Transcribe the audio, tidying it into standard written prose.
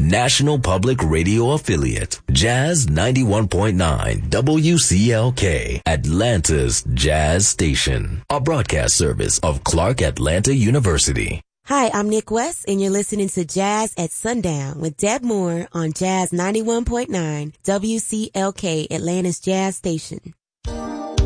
National Public Radio Affiliate, Jazz 91.9 WCLK, Atlanta's Jazz Station, a broadcast service of Clark Atlanta University. Hi, I'm Nick West, and you're listening to Jazz at Sundown with Deb Moore on Jazz 91.9 WCLK, Atlanta's Jazz Station.